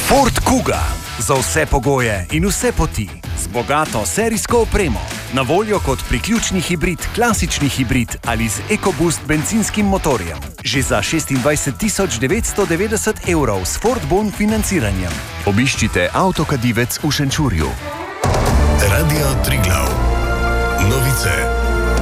Ford Kuga. Za vse pogoje in vse poti. Z bogato serijsko opremo. Na voljo kot priključni hibrid, klasični hibrid ali z EcoBoost benzinskim motorjem. Že za 26.990 € s Ford Bon financiranjem. Obiščite Avtokadivec v Šenčurju. Radio Triglav. Novice.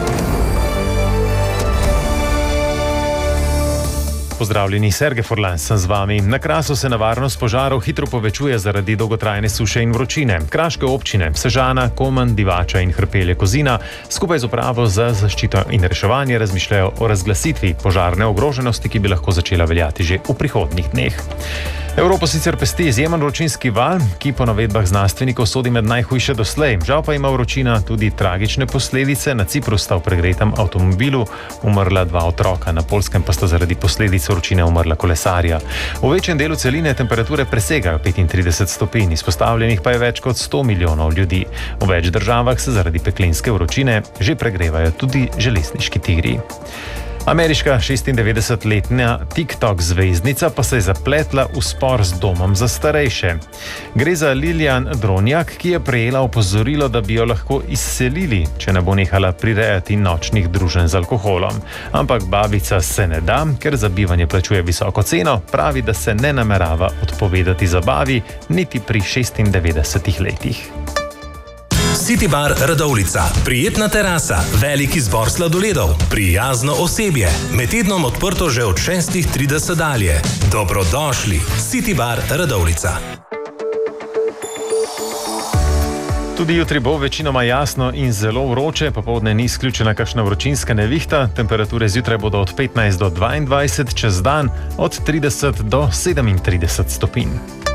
Pozdravljeni, Sergej Furlan sem z vami. Na Krasu se nevarnost požarov hitro povečuje zaradi dolgotrajne suše in vročine. Kraške občine Sežana, Komen, Divača in Hrpelje-Kozina skupaj z upravo za zaščito in reševanje razmišljajo o razglasitvi požarne ogroženosti, ki bi lahko začela veljati že v prihodnjih dneh. Evropo sicer pesti izjemen vročinski val, ki po navedbah znanstvenikov sodi med najhujše doslej. Žal pa ima vročina tudi tragične posledice. Na Cipru sta v pregretem avtomobilu umrla 2 otroka, na Poljskem pa sta zaradi posledic vročine umrla kolesarja. V večjem delu celine temperature presegajo 35 stopinj, izpostavljenih pa je več kot 100 milijonov ljudi. V več državah se zaradi peklenske vročine že pregrevajo tudi železniški tigri. Ameriška 96-letna TikTok zvezdnica pa se je zapletla v spor z domom za starejše. Gre za Lilian Dronjak, ki je prejela opozorilo, da bi jo lahko izselili, če ne bo nehala prirejati nočnih druženj z alkoholom. Ampak babica se ne da, ker za bivanje plačuje visoko ceno, pravi, da se ne namerava odpovedati zabavi niti pri 96 letih. City Bar Radovljica. Prijetna terasa, velik izbor sladoledov, prijazno osebje. Med tednom odprto že od 6:30 dalje. Dobrodošli. City Bar Radovljica. Tudi jutri bo večinoma jasno in zelo vroče, popoldne ni izključena kakšna vročinska nevihta, temperature zjutraj bodo od 15 do 22, čez dan od 30 do 37 stopinj.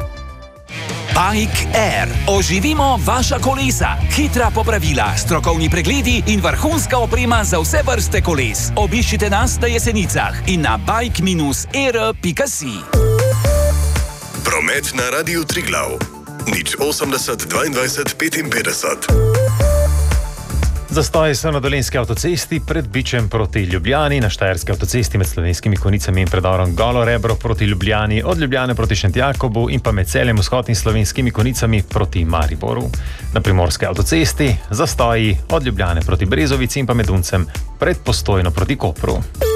Bike Air. Oživimo vaša kolesa. Hitra popravila, strokovni pregledi in vrhunska oprema za vse vrste koles. Obiščite nas na Jesenicah in na bike-air.si. Promet na Radiu Triglav. 080 22 55. Zastoji so na Dolenjski avtocesti pred Bičem proti Ljubljani, na Štajerski avtocesti med Slovenskimi Konjicami in predorom Golo Rebro proti Ljubljani, od Ljubljane proti Šentjakobu in pa med Celjem, Vzhod in Slovenskimi Konjicami proti Mariboru. Na Primorski avtocesti zastoji od Ljubljane proti Brezovici in pa med Uncem pred Postojno proti Kopru.